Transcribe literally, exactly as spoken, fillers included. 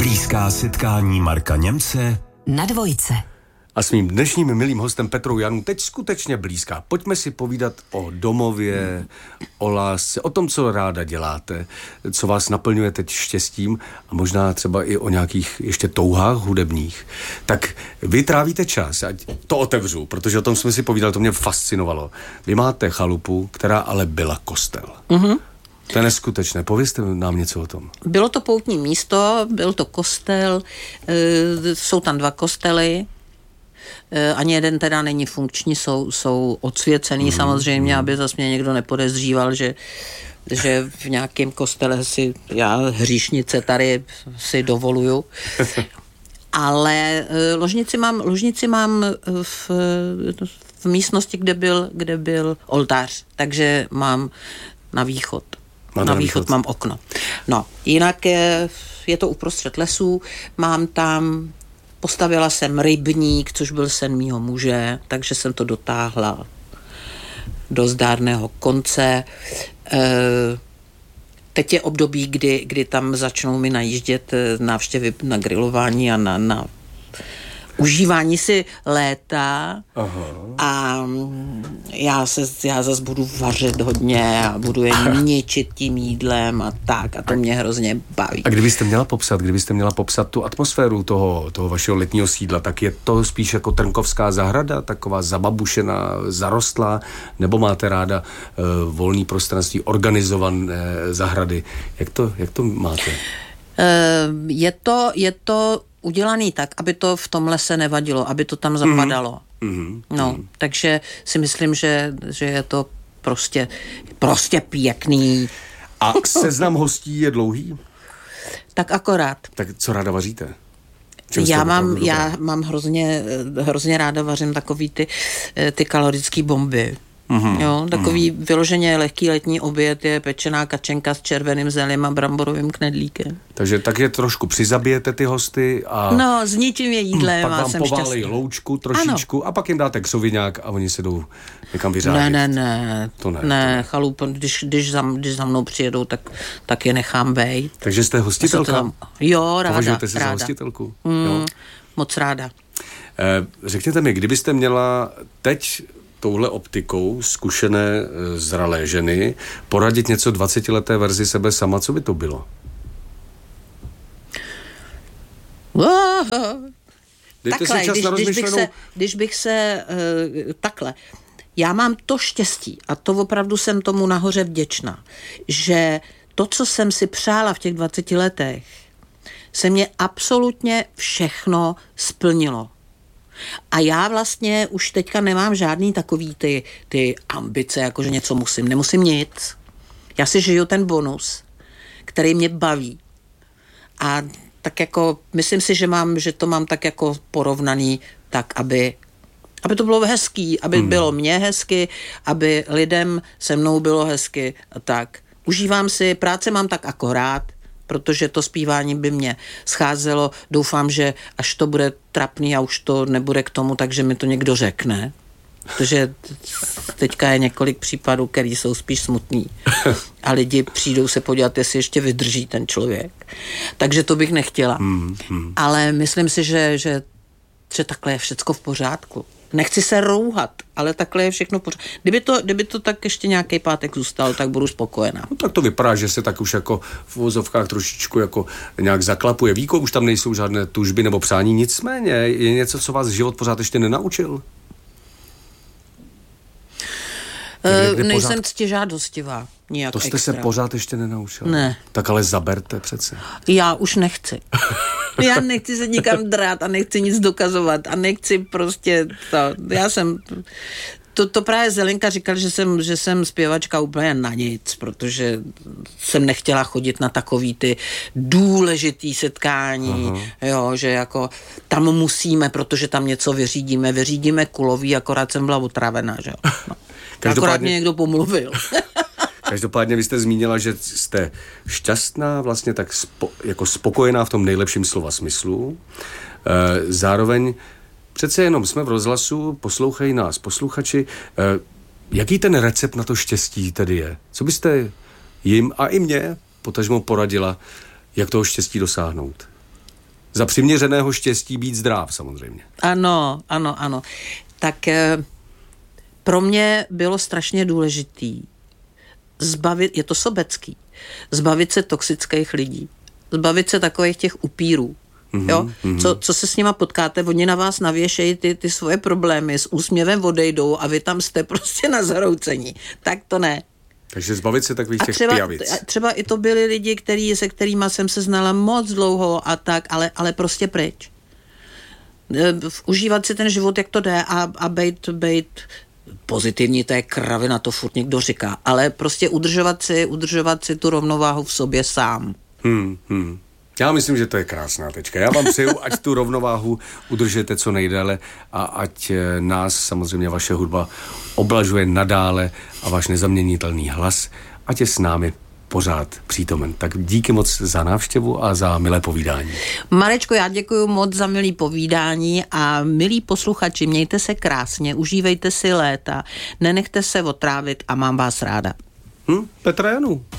Blízká setkání Marka Němce na Dvojce. A s mým dnešním milým hostem Petrou Janů teď skutečně blízká. Pojďme si povídat o domově, o lásce, o tom, co ráda děláte, co vás naplňuje teď štěstím a možná třeba i o nějakých ještě touhách hudebních. Tak vy trávíte čas, ať to otevřu, protože o tom jsme si povídali, to mě fascinovalo. Vy máte chalupu, která ale byla kostel. Mhm. To je neskutečné. Povězte nám něco o tom. Bylo to poutní místo, byl to kostel, e, jsou tam dva kostely, e, ani jeden teda není funkční, jsou, jsou odsvěcený mm, samozřejmě, mm. aby zase mě někdo nepodezříval, že, že v nějakém kostele si já hříšnice tady si dovoluju. Ale e, ložnici mám, ložnici mám v, v místnosti, kde byl, kde byl oltář, takže mám na východ. Na, na východ, východ mám okno. No, jinak je, je to uprostřed lesů, mám tam, postavila jsem rybník, což byl sen mýho muže, takže jsem to dotáhla do zdárného konce. E, teď je období, kdy, kdy tam začnou mi najíždět návštěvy na grilování a na, na užívání si léta. Aha. A já se, já zase budu vařit hodně a budu je ničit tím jídlem a tak a to mě hrozně baví. A kdybyste měla popsat, kdybyste měla popsat tu atmosféru toho, toho vašeho letního sídla, tak je to spíš jako Trnkovská zahrada, taková zababušená, zarostlá, nebo máte ráda uh, volný prostranství, organizované zahrady? Jak to, jak to máte? Uh, je to, je to udělaný tak, aby to v tom lese nevadilo, aby to tam zapadalo. Mm-hmm. No, mm. takže si myslím, že, že je to prostě, prostě pěkný. A seznam hostí je dlouhý? Tak akorát. Tak co ráda vaříte? Já mám, já mám hrozně, hrozně ráda vařím takový ty, ty kalorické bomby. Mm-hmm. Jo, takový mm-hmm. vyloženě lehký letní oběd je pečená kačenka s červeným zelím a bramborovým knedlíkem. Takže takže trošku přizabijete ty hosty a... No, s ničím je jídlem pak a vám jsem poválejí šťastný. loučku trošičku ano. A pak jim dáte křoviňák a oni se jdou někam vyřádit. Ne, ne, ne. To ne. Ne, chalup, když, když, za, když za mnou přijedou, tak, tak je nechám bejt. Takže jste hostitelka? Tam... Jo, ráda. Považujete se ráda. za hostitelku? Mm, jo. Moc ráda. Eh, řekněte mi, kdybyste měla teď touhle optikou zkušené zralé ženy poradit něco dvacetileté verzi sebe sama, co by to bylo? Dejte takhle, si čas když, na když bych se, když bych se uh, takhle, já mám to štěstí a to opravdu jsem tomu nahoře vděčná, že to, co jsem si přála v těch dvaceti letech, se mě absolutně všechno splnilo. A já vlastně už teďka nemám žádný takový ty, ty ambice, jakože něco musím. Nemusím nic. Já si žiju ten bonus, který mě baví. A tak jako, myslím si, že mám, že to mám tak jako porovnaný tak, aby, aby to bylo hezký, aby hmm. bylo mně hezky, aby lidem se mnou bylo hezky a tak. Užívám si, práce mám tak akorát, protože to zpívání by mě scházelo. Doufám, že až to bude trapný a už to nebude k tomu, takže mi to někdo řekne. Protože teďka je několik případů, který jsou spíš smutný. A lidi přijdou se podívat, jestli ještě vydrží ten člověk. Takže to bych nechtěla. Hmm, hmm. Ale myslím si, že, že, že takhle je všecko v pořádku. Nechci se rouhat, ale takhle je všechno pořád. Kdyby to, kdyby to tak ještě nějaký pátek zůstalo, tak budu spokojená. No tak to vypadá, že se tak už jako v uvozovkách trošičku jako nějak zaklapuje. Víko, už tam nejsou žádné tužby nebo přání, nicméně je něco, co vás život pořád ještě nenaučil? Někde, kde Nejsem pořád... ctižádostivá. Nijak to jste extra. Se pořád ještě nenaučil? Ne. Tak ale zaberte přece. Já už nechci. Já nechci se nikam drát a nechci nic dokazovat a nechci prostě to. Já jsem... To, to právě Zelenka říkal, že jsem, že jsem zpěvačka úplně na nic, protože jsem nechtěla chodit na takový ty důležitý setkání, aha. jo, že jako tam musíme, protože tam něco vyřídíme, vyřídíme kulový, akorát jsem byla otravená, že jo. No. Každopádně... Akorát mě někdo pomluvil. Každopádně vy jste zmínila, že jste šťastná, vlastně tak spo, jako spokojená v tom nejlepším slova smyslu. E, zároveň přece jenom jsme v rozhlasu, poslouchají nás posluchači. E, jaký ten recept na to štěstí tedy je? Co byste jim a i mně potažmo poradila, jak toho štěstí dosáhnout? Za přiměřeného štěstí být zdrav samozřejmě. Ano, ano, ano. Tak eh, pro mě bylo strašně důležitý zbavit, je to sobecký, zbavit se toxických lidí, zbavit se takových těch upírů. Mm-hmm, jo? Mm-hmm. Co, co se s nima potkáte, oni na vás navěšejí ty, ty svoje problémy, s úsměvem odejdou a vy tam jste prostě na zaroucení. Tak to ne. Takže zbavit se takových těch třeba, pijavic. Třeba i to byli lidi, který, se kterými jsem se znala moc dlouho a tak, ale, ale prostě pryč. Užívat si ten život, jak to jde a, a bejt, bejt pozitivní, to je kravina, to furt někdo říká, ale prostě udržovat si, udržovat si tu rovnováhu v sobě sám. Hmm, hmm. Já myslím, že to je krásná tečka. Já vám přeju, ať tu rovnováhu udržete co nejdéle a ať nás samozřejmě vaše hudba oblažuje nadále a váš nezaměnitelný hlas, ať je s námi pořád přítomen. Tak díky moc za návštěvu a za milé povídání. Marečko, já děkuji moc za milý povídání a milí posluchači, mějte se krásně, užívejte si léta, nenechte se otrávit a mám vás ráda. Hm, Petra Janů.